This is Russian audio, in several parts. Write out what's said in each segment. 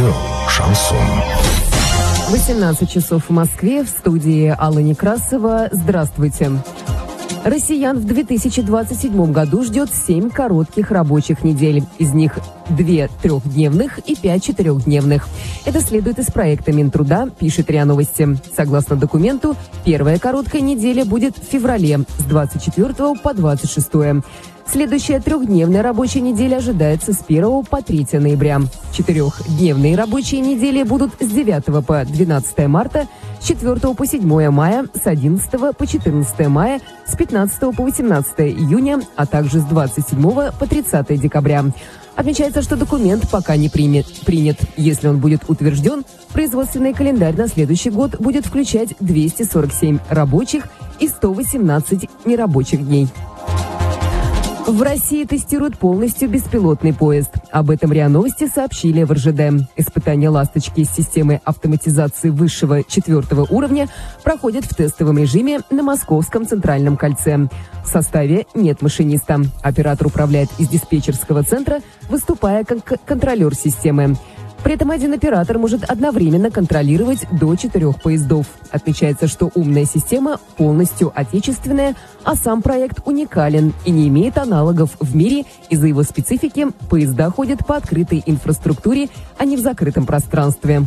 Радио «Шансон». 18 часов в Москве, в студии Алла Некрасова. Здравствуйте. Россиян в 2027 году ждет 7 коротких рабочих недель. Из них 2 трехдневных и 5 четырехдневных. Это следует из проекта Минтруда, пишет РИА Новости. Согласно документу, первая короткая неделя будет в феврале с 24 по 26. Следующая трехдневная рабочая неделя ожидается с 1 по 3 ноября. Четырехдневные рабочие недели будут с 9 по 12 марта, с 4 по 7 мая, с 11 по 14 мая, с 15 по 18 июня, а также с 27 по 30 декабря. Отмечается, что документ пока не принят. Если он будет утвержден, производственный календарь на следующий год будет включать 247 рабочих и 118 нерабочих дней. В России тестируют полностью беспилотный поезд. Об этом РИА Новости сообщили в РЖД. Испытания «Ласточки» с системой автоматизации высшего 4 уровня проходят в тестовом режиме на Московском центральном кольце. В составе нет машиниста. Оператор управляет из диспетчерского центра, выступая как контролер системы. При этом один оператор может одновременно контролировать до 4 поездов. Отмечается, что умная система полностью отечественная, а сам проект уникален и не имеет аналогов в мире. Из-за его специфики поезда ходят по открытой инфраструктуре, а не в закрытом пространстве.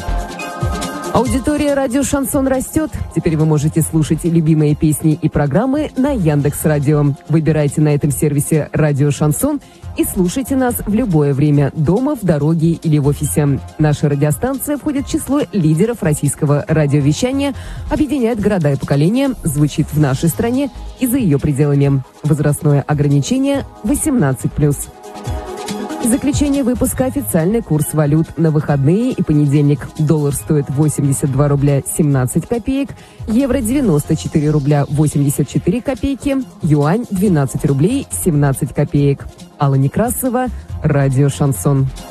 Аудитория радио «Шансон» растет. Теперь вы можете слушать любимые песни и программы на Яндекс.Радио. Выбирайте на этом сервисе «Радио Шансон» и слушайте нас в любое время дома, в дороге или в офисе. Наша радиостанция входит в число лидеров российского радиовещания, объединяет города и поколения, звучит в нашей стране и за ее пределами. Возрастное ограничение 18+. Заключение выпуска: официальный курс валют на выходные и понедельник. Доллар стоит 82 рубля 17 копеек, евро 94 рубля 84 копейки, юань 12 рублей 17 копеек. Алла Некрасова, радио «Шансон».